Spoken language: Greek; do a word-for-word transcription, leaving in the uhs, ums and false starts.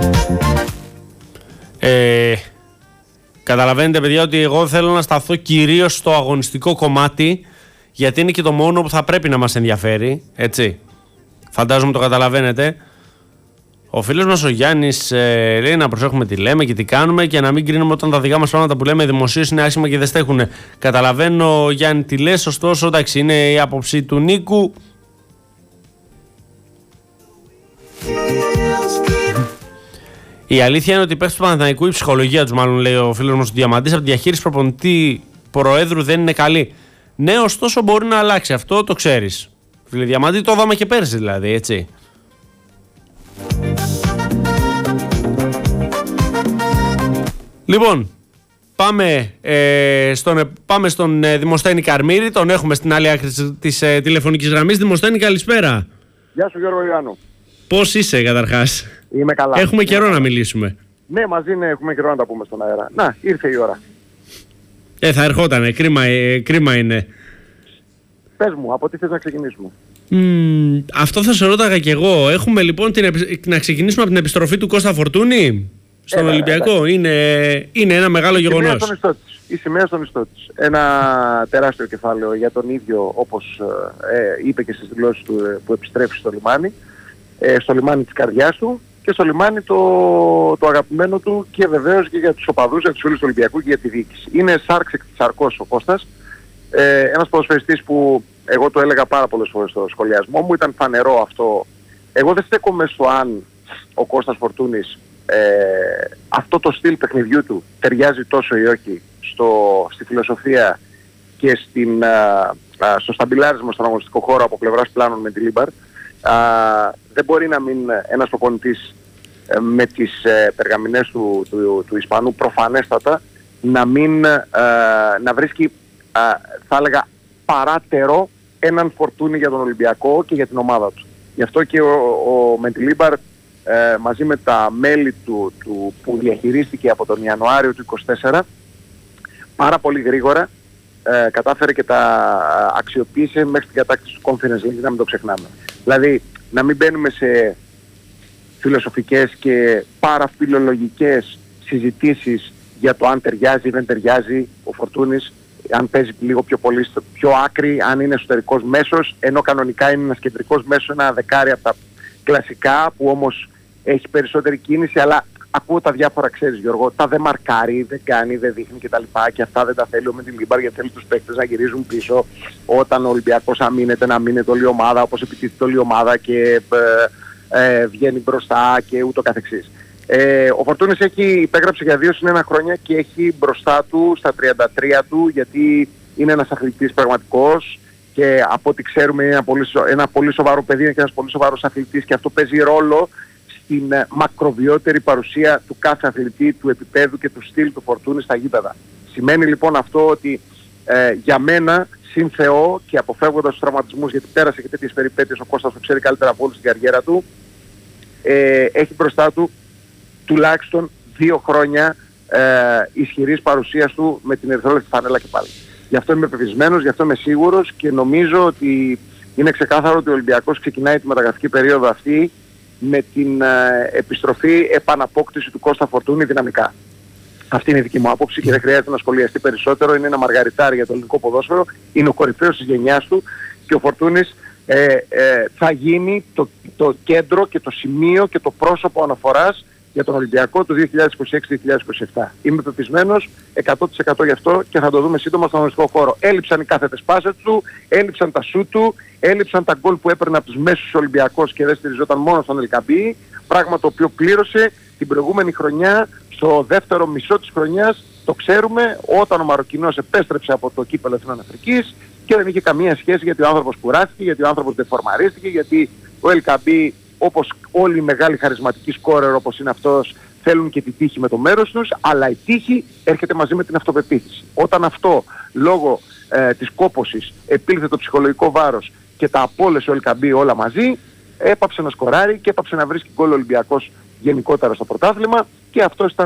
Ε, καταλαβαίνετε, παιδιά, ότι εγώ θέλω να σταθώ κυρίως στο αγωνιστικό κομμάτι, γιατί είναι και το μόνο που θα πρέπει να μας ενδιαφέρει, έτσι. Φαντάζομαι το καταλαβαίνετε. Ο φίλος μας ο Γιάννης ε, λέει να προσέχουμε τι λέμε και τι κάνουμε και να μην κρίνουμε όταν τα δικά μας πράγματα που λέμε δημοσίως είναι άσχημα και δεν στέχουν. Καταλαβαίνω, Γιάννη, τι λες, ωστόσο, εντάξει, είναι η άποψη του Νίκου. Η αλήθεια είναι ότι παίχτες του Παναθηναϊκού, η ψυχολογία τους, μάλλον λέει ο φίλος μας ο Διαμαντής, από τη διαχείριση προπονητή προέδρου δεν είναι καλή. Ναι, ωστόσο μπορεί να αλλάξει, αυτό το ξέρεις. Φίλε Διαμαντή, το είδαμε και πέρσι δηλαδή, έτσι. Λοιπόν, πάμε, ε, στον, πάμε στον ε, Δημοσθένη Καρμύρη, τον έχουμε στην άλλη άκρη της, της ε, τηλεφωνικής γραμμής. Δημοσθένη, καλησπέρα. Γεια σου Γιώργο Ιωάννου. Πώς είσαι καταρχάς? Είμαι καλά. Έχουμε Είμαι καιρό καλά. να μιλήσουμε. Ναι, μαζί ναι, έχουμε καιρό να τα πούμε στον αέρα. Να, ήρθε η ώρα. Ε, θα ερχότανε, κρίμα, ε, κρίμα είναι. Πες μου, από τι θες να ξεκινήσουμε? Mm, αυτό θα σε ρώταγα κι εγώ. Έχουμε λοιπόν την, να ξεκινήσουμε από την επιστροφή του Κώστα Φορτούνη στον Έλα, Ολυμπιακό. Είναι, είναι ένα μεγάλο η σημαία γεγονός. στον ιστό της. Η σημαία στον ιστό της. Ένα τεράστιο κεφάλαιο για τον ίδιο, όπως ε, είπε και στις δηλώσεις του ε, που επιστρέφει στο λιμάνι. Ε, στο λιμάνι της καρδιάς του και στο λιμάνι το, το αγαπημένο του και βεβαίως και για τους οπαδούς, για τους φίλους του Ολυμπιακού και για τη διοίκηση. Είναι σάρξ εκ της σαρκός ο Κώστας. Ε, ένας ποδοσφαιριστής που εγώ το έλεγα πάρα πολλές φορές στο σχολιασμό μου, ήταν φανερό αυτό. Εγώ δεν στέκομαι στο αν ο Κώστας Φορτούνης ε, αυτό το στυλ παιχνιδιού του ταιριάζει τόσο ή όχι στο, στη φιλοσοφία και στην, α, α, στο σταμπιλάρισμα στον αγωνιστικό χώρο από πλευράς πλάνων με τη Λίμπαρ. Α, δεν μπορεί να μην ένας προπονητής ε, με τις ε, περγαμηνές του, του, του, του Ισπανού προφανέστατα να μην ε, να βρίσκει α, θα έλεγα παράτερο έναν Φορτούνη για τον Ολυμπιακό και για την ομάδα του. Γι' αυτό και ο, ο Μεντιλίμπαρ ε, μαζί με τα μέλη του, του που διαχειρίστηκε από τον Ιανουάριο του είκοσι τέσσερα πάρα πολύ γρήγορα ε, κατάφερε και τα αξιοποίησε μέχρι την κατάκτηση του Conference League, να μην το ξεχνάμε. Δηλαδή να μην μπαίνουμε σε φιλοσοφικές και παραφιλολογικές συζητήσεις για το αν ταιριάζει ή δεν ταιριάζει ο Φορτούνης, αν παίζει λίγο πιο πολύ στο πιο άκρη, αν είναι εσωτερικός μέσος, ενώ κανονικά είναι ένας κεντρικός μέσος, ένα δεκάρι από τα κλασικά που όμως έχει περισσότερη κίνηση, αλλά ακούω τα διάφορα, ξέρεις Γιώργο, τα δεν μαρκάρει, δεν κάνει, δεν δείχνει κτλ. Και αυτά δεν τα θέλει ο Μεντιλίμπαρ, γιατί θέλει τους παίκτες να γυρίζουν πίσω όταν ο Ολυμπιακός αμήνεται, να αμήνεται όλη η ομάδα, όπως επιτίθεται όλη η ομάδα και ε, ε, βγαίνει μπροστά και ούτω καθεξής. Ε, ο Φορτούνης έχει υπέγραψε για δύο συν ένα χρόνια και έχει μπροστά του στα τριάντα τρία του, γιατί είναι ένας αθλητής πραγματικός και από ό,τι ξέρουμε είναι ένα πολύ, ένα πολύ σοβαρό παιδί, είναι και ένας πολύ σοβαρός αθλητής και αυτό παίζει ρόλο στην ε, μακροβιότερη παρουσία του κάθε αθλητή, του επίπεδου και του στυλ του Φορτούνη στα γήπεδα. Σημαίνει λοιπόν αυτό ότι ε, για μένα, συν Θεό και αποφεύγοντας τους τραυματισμούς, γιατί πέρασε και τέτοιες περιπέτειες, ο Κώστας το ξέρει καλύτερα από όλους στην καριέρα του, ε, έχει μπροστά του τουλάχιστον δύο χρόνια ε, ισχυρής παρουσίας του με την ερυθρόλευκη φανέλα και πάλι. Γι' αυτό είμαι πεπισμένος, γι' αυτό είμαι σίγουρος και νομίζω ότι είναι ξεκάθαρο ότι ο Ολυμπιακός ξεκινάει τη μεταγραφική περίοδο αυτή με την ε, επιστροφή επαναπόκτηση του Κώστα Φορτούνη δυναμικά. Αυτή είναι η δική μου άποψη και δεν χρειάζεται να σχολιαστεί περισσότερο. Είναι ένα μαργαριτάρι για το ελληνικό ποδόσφαιρο, είναι ο κορυφαίος της γενιάς του και ο Φορτούνης ε, ε, θα γίνει το, το κέντρο και το σημείο και το πρόσωπο αναφοράς για τον Ολυμπιακό του δύο χιλιάδες είκοσι έξι δύο χιλιάδες είκοσι επτά. Είμαι πεπισμένος εκατό τοις εκατό γι' αυτό και θα το δούμε σύντομα στον αγωνιστικό χώρο. Έλειψαν οι κάθετες πάσες του, έλειψαν τα σούτ του, έλειψαν τα γκολ που έπαιρνε από τους μέσους Ολυμπιακός και δεν στηριζόταν μόνο στον Ελκαμπή, πράγμα το οποίο πλήρωσε την προηγούμενη χρονιά, στο δεύτερο μισό της χρονιάς, το ξέρουμε, όταν ο Μαροκινός επέστρεψε από το κύπελλο Εθνών Αφρικής και δεν είχε καμία σχέση γιατί ο άνθρωπος κουράστηκε, γιατί ο άνθρωπος δεφορμαρίστηκε, γιατί ο Ελκαμπή, όπως όλοι οι μεγάλοι χαρισματικοί σκόρερ όπως είναι αυτός, θέλουν και τη τύχη με το μέρος τους, αλλά η τύχη έρχεται μαζί με την αυτοπεποίθηση. Όταν αυτό λόγω ε, της κόπωσης επήλθε το ψυχολογικό βάρος και τα απόλυσε ο Ελκαμπή όλα μαζί, έπαψε να σκοράρει και έπαψε να βρίσκει γκολ ο Ολυμπιακός γενικότερα στο πρωτάθλημα και αυτό ήταν